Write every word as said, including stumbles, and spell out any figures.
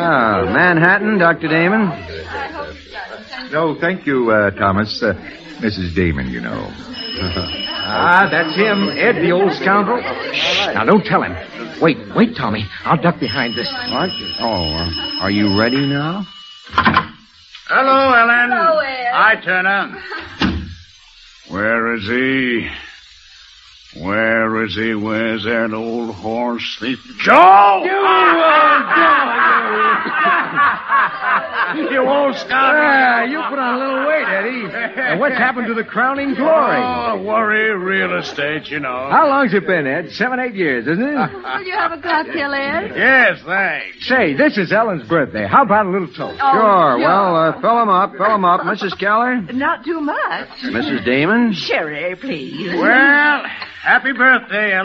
Ah, Manhattan, Doctor Damon. No, thank you, uh, Thomas. Uh, Missus Damon, you know. Ah, that's him, Ed, the old scoundrel. Shh, now don't tell him. Wait, wait, Tommy. I'll duck behind this. What? Oh, uh, are you ready now? Hello, Ellen. Hello, Ed. Hi, Turner. Where is he? Where is he? Where's that old horse thief? Joe! You old You old scoundrel. Ah, you put on a little weight, Eddie. And what's happened to the crowning glory? Oh, worry real estate, you know. How long's it been, Ed? Seven, eight years, isn't it? Will you have a cocktail, Ed? Yes, thanks. Say, this is Ellen's birthday. How about a little toast? Oh, Sure. Well, uh, fill him up. Fill him up. Missus Keller? Not too much. Missus Damon? Sherry, please. Well, happy birthday, Ellen.